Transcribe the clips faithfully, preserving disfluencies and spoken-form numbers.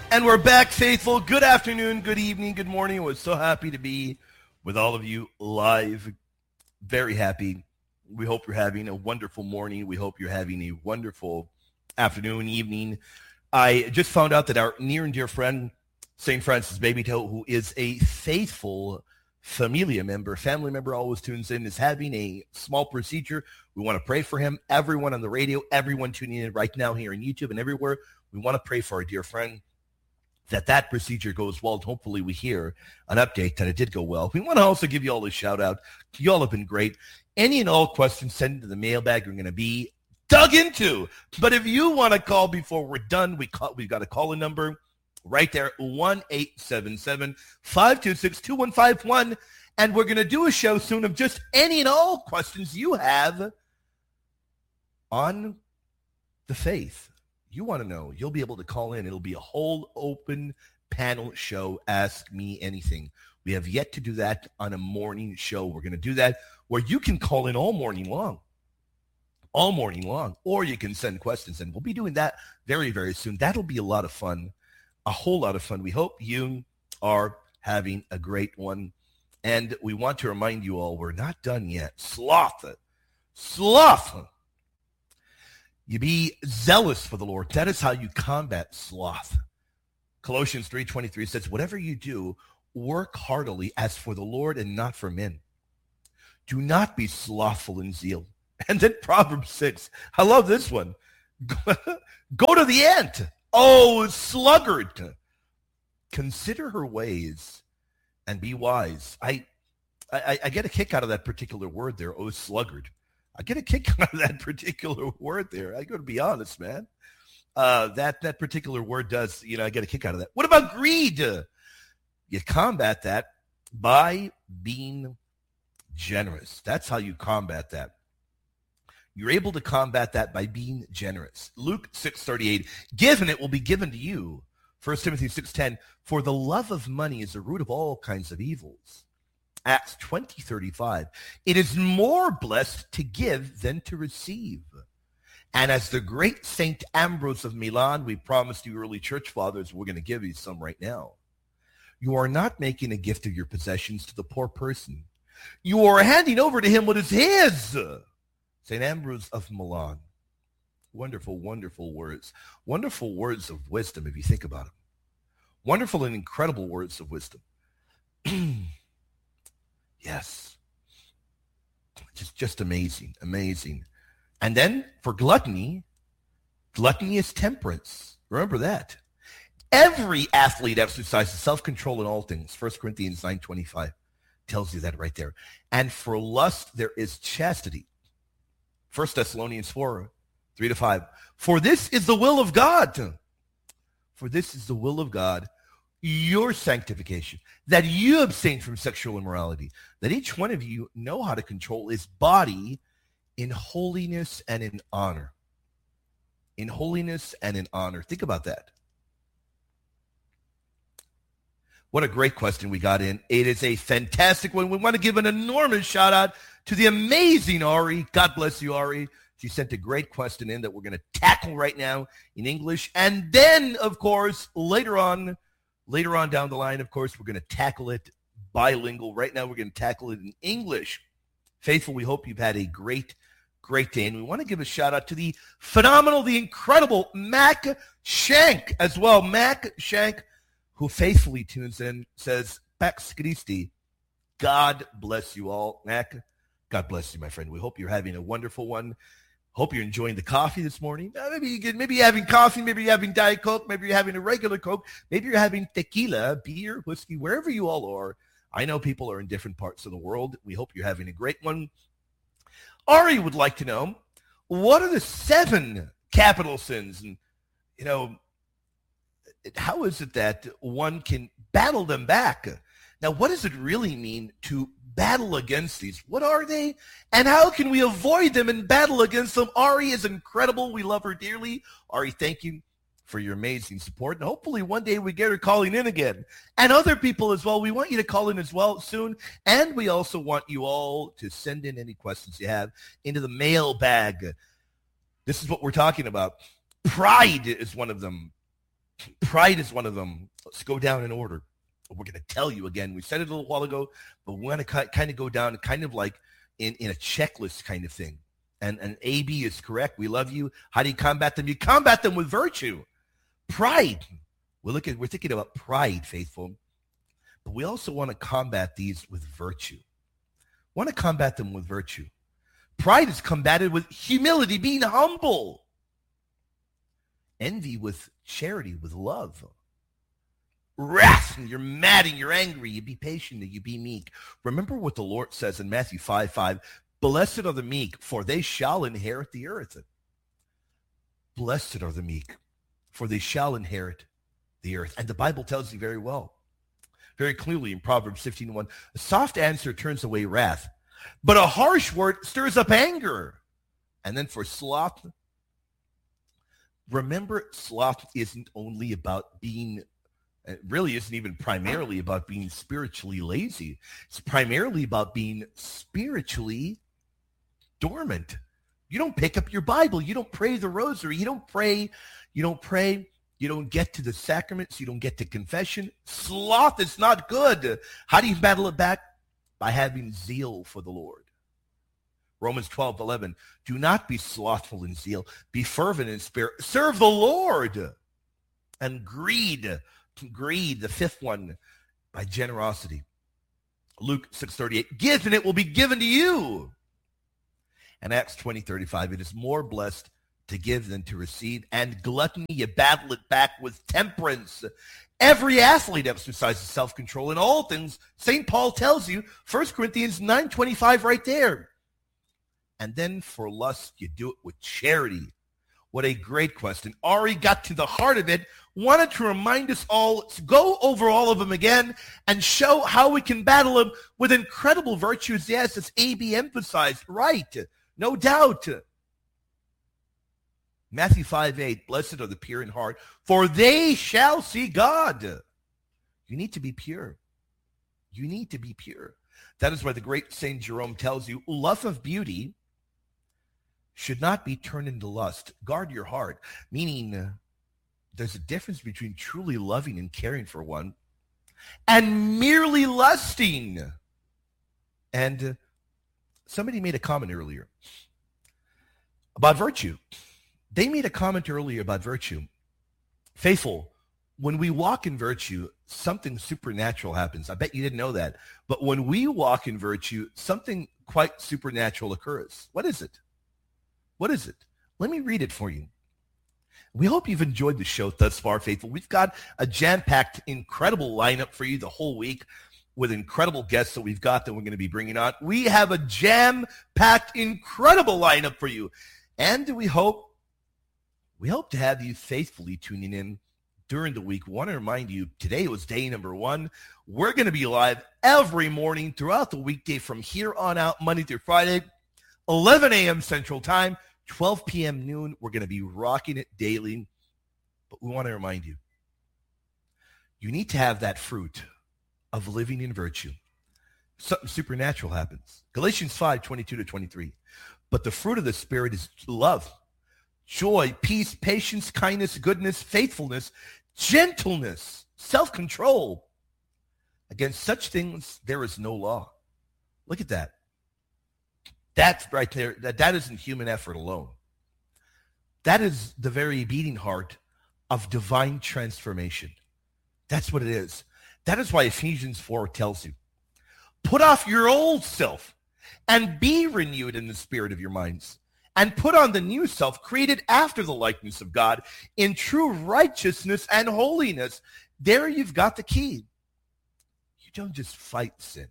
And we're back, faithful. Good afternoon, good evening, good morning. We're so happy to be with all of you live. Very happy. We hope you're having a wonderful morning. We hope you're having a wonderful afternoon, evening. I just found out that our near and dear friend, Saint Francis Babytoe, who is a faithful familia member, family member, always tunes in, is having a small procedure. We want to pray for him. Everyone on the radio, everyone tuning in right now here on YouTube and everywhere, we want to pray for our dear friend, that that procedure goes well. And hopefully we hear an update that it did go well. We want to also give you all a shout out. You all have been great. Any and all questions sent to the mailbag are going to be dug into. But if you want to call before we're done, we call, we've got a call-in number right there, one eight seven seven, five two six, two one five one. And we're going to do a show soon of just any and all questions you have on the faith. You want to know, you'll be able to call in. It'll be a whole open panel show. Ask me anything. We have yet to do that on a morning show. We're going to do that where you can call in all morning long, all morning long, or you can send questions. And we'll be doing that very, very soon. That'll be a lot of fun, a whole lot of fun. We hope you are having a great one. And we want to remind you all, we're not done yet. Sloth, sloth. You be zealous for the Lord. That is how you combat sloth. Colossians three twenty-three says, whatever you do, work heartily as for the Lord and not for men. Do not be slothful in zeal. And then Proverbs six. I love this one. Go to the ant. Oh, sluggard. Consider her ways and be wise. I, I, I get a kick out of that particular word there. Oh, sluggard. I get a kick out of that particular word there. I got to be honest, man. Uh, that that particular word does, you know, I get a kick out of that. What about greed? You combat that by being generous. That's how you combat that. You're able to combat that by being generous. Luke six thirty-eight, give and it will be given to you. First Timothy six ten, for the love of money is the root of all kinds of evils. Acts twenty thirty-five, it is more blessed to give than to receive. And as the great Saint Ambrose of Milan, we promised you early church fathers, we're going to give you some right now. You are not making a gift of your possessions to the poor person. You are handing over to him what is his. Saint Ambrose of Milan. Wonderful, wonderful words. Wonderful words of wisdom, if you think about them. Wonderful and incredible words of wisdom. Yes. Just, just amazing, amazing. And then for gluttony, gluttony is temperance. Remember that. Every athlete exercises self-control in all things. First Corinthians nine twenty-five tells you that right there. And for lust, there is chastity. First Thessalonians four, three to five. For this is the will of God. For this is the will of God, your sanctification, that you abstain from sexual immorality, that each one of you know how to control his body in holiness and in honor. In holiness and in honor. Think about that. What a great question we got in. It is a fantastic one. We want to give an enormous shout out to the amazing Ari. God bless you, Ari. She sent a great question in that we're going to tackle right now in English. And then, of course, later on, later on down the line, of course, we're going to tackle it bilingual. Right now, we're going to tackle it in English. Faithful, we hope you've had a great, great day. And we want to give a shout out to the phenomenal, the incredible Mac Shank as well. Mac Shank, who faithfully tunes in, says, Pax Christi, God bless you all. Mac, God bless you, my friend. We hope you're having a wonderful one. Hope you're enjoying the coffee this morning. Uh, maybe, you get, maybe you're having coffee, maybe you're having Diet Coke, maybe you're having a regular Coke, maybe you're having tequila, beer, whiskey, wherever you all are. I know people are in different parts of the world. We hope you're having a great one. Ari would like to know, what are the seven capital sins? And, you know, how is it that one can battle them back? Now, what does it really mean to battle against these? What are they? And how can we avoid them and battle against them? Ari is incredible. We love her dearly. Ari, thank you for your amazing support. And hopefully one day we get her calling in again. And other people as well. We want you to call in as well soon. And we also want you all to send in any questions you have into the mailbag. This is what we're talking about. Pride is one of them. Pride is one of them. Let's go down in order. We're going to tell you again. We said it a little while ago, but we want to kind of go down kind of like in, in a checklist kind of thing. And, and A, B is correct. We love you. How do you combat them? You combat them with virtue. Pride. We're looking, we're thinking about pride, faithful. But we also want to combat these with virtue. Want to combat them with virtue. Pride is combated with humility, being humble. Envy with charity, with love. Wrath, and you're mad and you're angry. You be patient and you be meek. Remember what the Lord says in Matthew five five. Blessed are the meek, for they shall inherit the earth. Blessed are the meek, for they shall inherit the earth. And the Bible tells you very well, very clearly in Proverbs fifteen one, a soft answer turns away wrath, but a harsh word stirs up anger. And then for sloth, remember, sloth isn't only about being, it really isn't even primarily about being spiritually lazy. It's primarily about being spiritually dormant. You don't pick up your Bible. You don't pray the rosary. You don't pray. You don't pray. You don't get to the sacraments. You don't get to confession. Sloth is not good. How do you battle it back? By having zeal for the Lord. Romans twelve eleven. Do not be slothful in zeal. Be fervent in spirit. Serve the Lord. And greed. Greed, the fifth one, by generosity. Luke six thirty-eight. Give and it will be given to you. And Acts twenty thirty-five. It is more blessed to give than to receive. And gluttony, you battle it back with temperance. Every athlete exercises self-control in all things. Saint Paul tells you, First Corinthians nine twenty-five right there. And then for lust, you do it with charity. What a great question. Ari got to the heart of it, wanted to remind us all to go over all of them again and show how we can battle them with incredible virtues. Yes, as A B emphasized, right, no doubt. Matthew five eight, blessed are the pure in heart, for they shall see God. You need to be pure. You need to be pure. That is why the great Saint Jerome tells you, love of beauty should not be turned into lust. Guard your heart, meaning uh, there's a difference between truly loving and caring for one and merely lusting. And uh, somebody made a comment earlier about virtue. They made a comment earlier about virtue. Faithful, when we walk in virtue, something supernatural happens. I bet you didn't know that. But when we walk in virtue, something quite supernatural occurs. What is it? What is it? Let me read it for you. We hope you've enjoyed the show thus far, faithful. We've got a jam-packed, incredible lineup for you the whole week with incredible guests that we've got that we're going to be bringing on. We have a jam-packed, incredible lineup for you. And we hope, we hope to have you faithfully tuning in during the week. We want to remind you, today was day number one. We're going to be live every morning throughout the weekday from here on out, Monday through Friday, eleven a.m. Central Time, twelve p.m. noon. We're going to be rocking it daily. But we want to remind you, you need to have that fruit of living in virtue. Something supernatural happens. Galatians five twenty-two to twenty-three. But the fruit of the Spirit is love, joy, peace, patience, kindness, goodness, faithfulness, gentleness, self-control. Against such things, there is no law. Look at that. That's right there. That, that isn't human effort alone. That is the very beating heart of divine transformation. That's what it is. That is why Ephesians four tells you, put off your old self and be renewed in the spirit of your minds, and put on the new self created after the likeness of God in true righteousness and holiness. There you've got the key. You don't just fight sin.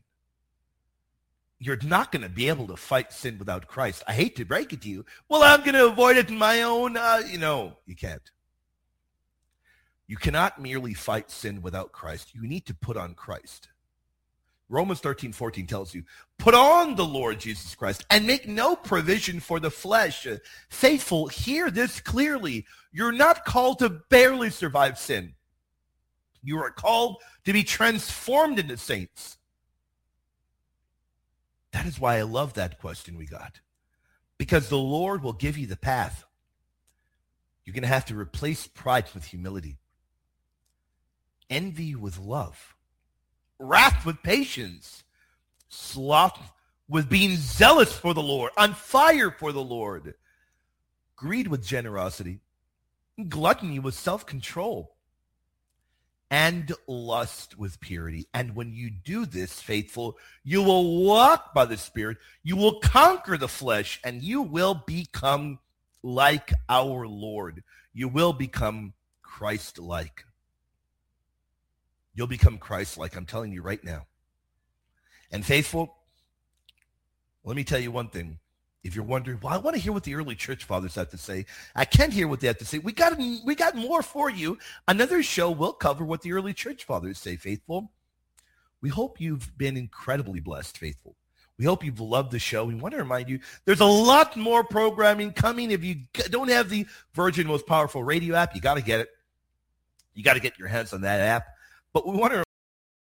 You're not going to be able to fight sin without Christ. I hate to break it to you. Well, I'm going to avoid it in my own, uh, you know, you can't. You cannot merely fight sin without Christ. You need to put on Christ. Romans thirteen fourteen tells you, put on the Lord Jesus Christ and make no provision for the flesh. Faithful, hear this clearly. You're not called to barely survive sin. You are called to be transformed into saints. That is why I love that question we got. Because the Lord will give you the path. You're going to have to replace pride with humility. envy with love, wrath with patience, sloth with being zealous for the Lord, on fire for the Lord, greed with generosity, gluttony with self-control, and lust with purity. And when you do this, faithful, you will walk by the Spirit, you will conquer the flesh, and you will become like our Lord. You will become Christ-like. You'll become Christ-like, I'm telling you right now. And faithful, let me tell you one thing. If you're wondering, well, I want to hear what the early church fathers have to say. I can hear what they have to say. We got we got more for you. Another show will cover what the early church fathers say, faithful. We hope you've been incredibly blessed, faithful. We hope you've loved the show. We want to remind you, there's a lot more programming coming. If you don't have the Virgin Most Powerful Radio app, you got to get it. You got to get your hands on that app. But we want to